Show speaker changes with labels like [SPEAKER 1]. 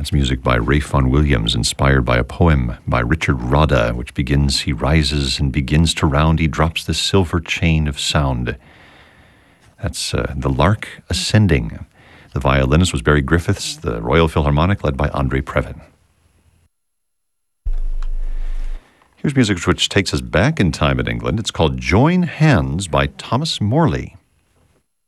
[SPEAKER 1] That's music by Ralph Vaughan Williams, inspired by a poem by Richard Rodda, which begins, "He rises and begins to round, he drops the silver chain of sound." That's The Lark Ascending. The violinist was Barry Griffiths, the Royal Philharmonic, led by Andre Previn. Here's music which takes us back in time in England. It's called "Join Hands" by Thomas Morley.